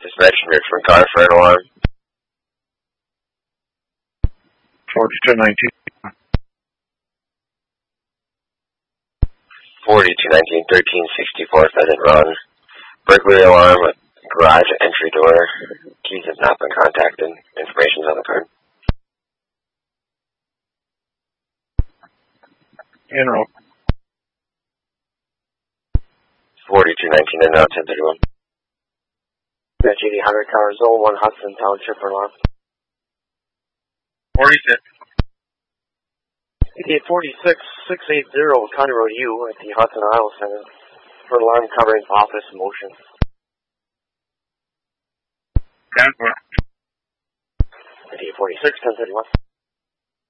Dispatch from Richmond car for an alarm. 4219. 4219, 1364 Pheasant Run. Burglary alarm at garage entry door. Keys have not been contacted. Information's on the card. En route. 4219 and now 1031. Dispatch 8000 car Zone 1 Hudson Township for alarm. 46. 46 680 County Road U at the Hudson Isle Center for alarm covering office motion. 10-4. 46 1031.